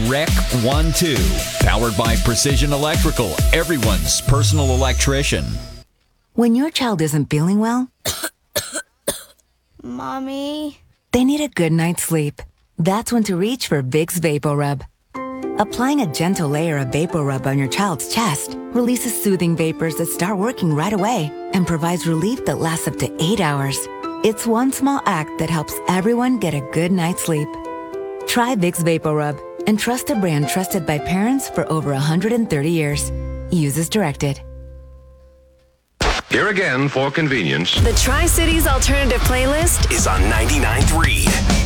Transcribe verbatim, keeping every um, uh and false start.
Rec one two, powered by Precision Electrical, everyone's personal electrician. When your child isn't feeling well, Mommy? They need a good night's sleep. That's when to reach for Vicks VapoRub. Applying a gentle layer of VapoRub on your child's chest releases soothing vapors that start working right away and provides relief that lasts up to eight hours. It's one small act that helps everyone get a good night's sleep. Try Vicks VapoRub and trust a brand trusted by parents for over one hundred thirty years. Use as directed. Here again for convenience. The Tri-Cities Alternative Playlist is on ninety-nine point three.